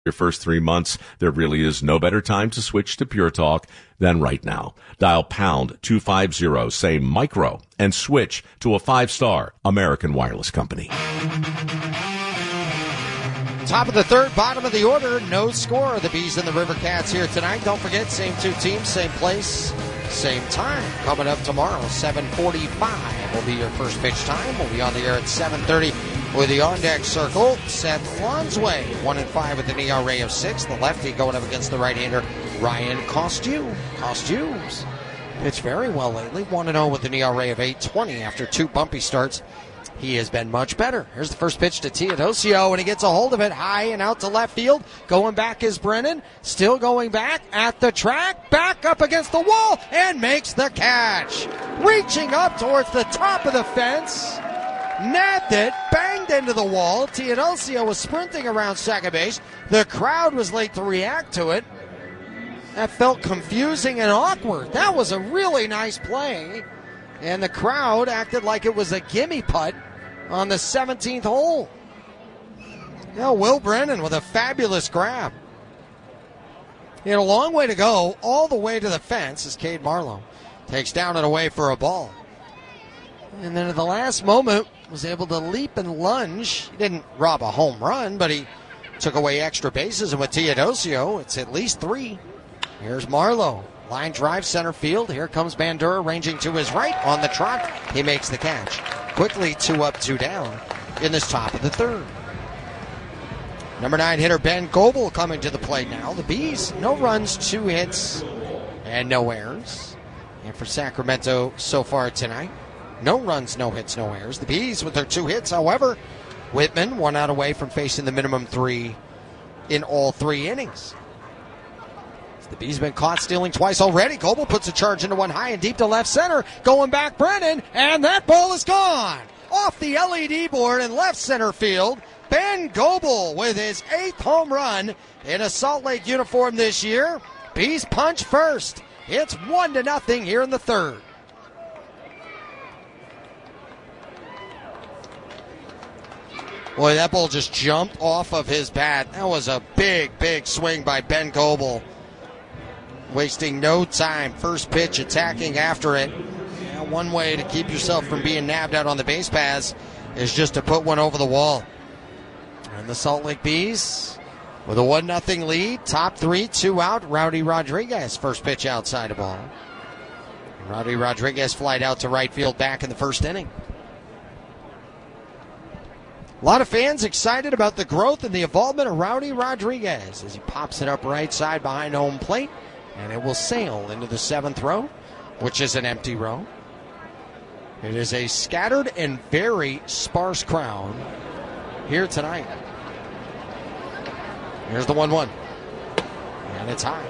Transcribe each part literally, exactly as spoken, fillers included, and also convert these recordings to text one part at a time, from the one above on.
your first three months, there really is no better time to switch to Pure Talk than right now. Dial pound two fifty, say micro, and switch to a five-star American Wireless Company. Top of the third, bottom of the order, no score. The Bees and the River Cats here tonight. Don't forget, same two teams, same place, same time. Coming up tomorrow, seven forty-five will be your first pitch time. We'll be on the air at seven thirty with the on-deck circle. Seth Lonsway, one and five with an E R A of six. The lefty going up against the right-hander, Ryan Costume. Costumes pitched very well lately. one and oh with an E R A of eight twenty after two bumpy starts. He has been much better. Here's the first pitch to Teodosio, and he gets a hold of it high and out to left field. Going back is Brennan. Still going back at the track. Back up against the wall and makes the catch. Reaching up towards the top of the fence. Nabbed it, banged into the wall. Teodosio was sprinting around second base. The crowd was late to react to it. That felt confusing and awkward. That was a really nice play. And the crowd acted like it was a gimme putt on the seventeenth hole. Now Will Brennan with a fabulous grab. He had a long way to go, all the way to the fence as Cade Marlowe takes down and away for a ball. And then at the last moment was able to leap and lunge. He didn't rob a home run, but he took away extra bases. And with Teodosio, it's at least three. Here's Marlowe. Line drive center field. Here comes Bandura ranging to his right on the trot. He makes the catch. Quickly two up, two down in this top of the third. Number nine hitter Ben Goebel coming to the plate now. The Bees, no runs, two hits, and no errors. And for Sacramento so far tonight, no runs, no hits, no errors. The Bees with their two hits, however, Whitman one out away from facing the minimum three in all three innings. The Bees been caught stealing twice already. Goebel puts a charge into one high and deep to left center. Going back, Brennan, and that ball is gone. Off the L E D board in left center field. Ben Goebel with his eighth home run in a Salt Lake uniform this year. Bees punch first. It's one to nothing here in the third. Boy, that ball just jumped off of his bat. That was a big, big swing by Ben Goebel. Wasting no time. First pitch, attacking after it. Yeah, one way to keep yourself from being nabbed out on the base paths is just to put one over the wall. And the Salt Lake Bees with a one nothing lead. Top three, two out. Rowdy Rodriguez, first pitch outside the ball. Rowdy Rodriguez flied out to right field back in the first inning. A lot of fans excited about the growth and the involvement of Rowdy Rodriguez as he pops it up right side behind home plate. And it will sail into the seventh row, which is an empty row. It is a scattered and very sparse crowd here tonight. Here's the one one. And it's high.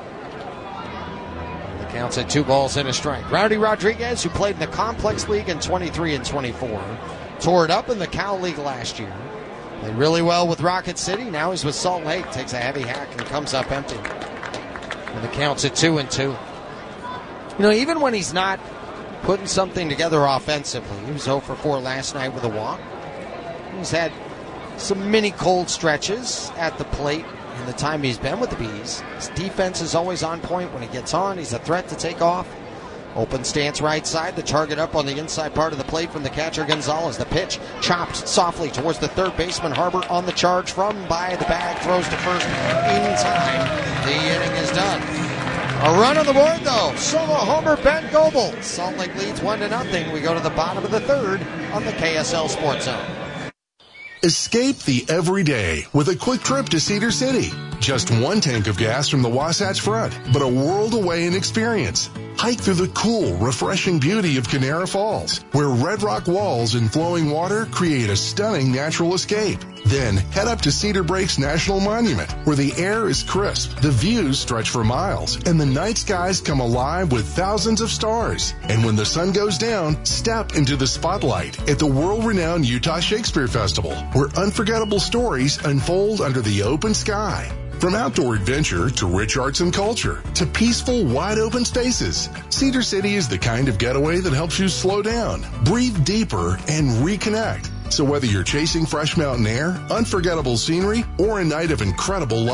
The count's at two balls and a strike. Rowdy Rodriguez, who played in the Complex League in twenty-three and twenty-four, tore it up in the Cal League last year. Played really well with Rocket City. Now he's with Salt Lake. Takes a heavy hack and comes up empty. And the count's at two and two. You know, even when he's not putting something together offensively, he was oh for four last night with a walk. He's had some mini cold stretches at the plate in the time he's been with the Bees. His defense is always on point when he gets on. He's a threat to take off. Open stance right side. The target up on the inside part of the plate from the catcher Gonzalez. The pitch chopped softly towards the third baseman. Harbor on the charge from by the bag. Throws to first in time. The inning is done. A run on the board though. Solo homer Ben Goebel. Salt Lake leads one to nothing. We go to the bottom of the third on the K S L Sports Zone. Escape the everyday with a quick trip to Cedar City. Just one tank of gas from the Wasatch Front, but a world away in experience. Hike through the cool, refreshing beauty of Canara Falls, where red rock walls and flowing water create a stunning natural escape. Then head up to Cedar Breaks National Monument, where the air is crisp, the views stretch for miles, and the night skies come alive with thousands of stars. And when the sun goes down, step into the spotlight at the world-renowned Utah Shakespeare Festival, where unforgettable stories unfold under the open sky. From outdoor adventure to rich arts and culture to peaceful, wide-open spaces, Cedar City is the kind of getaway that helps you slow down, breathe deeper, and reconnect. So whether you're chasing fresh mountain air, unforgettable scenery, or a night of incredible